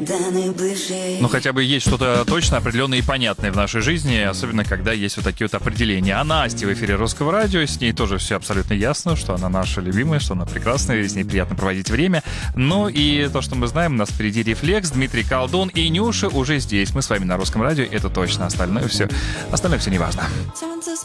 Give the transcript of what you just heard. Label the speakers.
Speaker 1: Ну, хотя бы есть что-то точно определенное и понятное в нашей жизни, особенно когда есть вот такие вот определения. А Настя в эфире Русского радио, с ней тоже все абсолютно ясно, что она наша любимая, что она прекрасная, с ней приятно проводить время. Ну и то, что мы знаем, у нас впереди «Рефлекс», Дмитрий Колдун и Нюша уже здесь. Мы с вами на Русском радио, это точно. Остальное все не важно.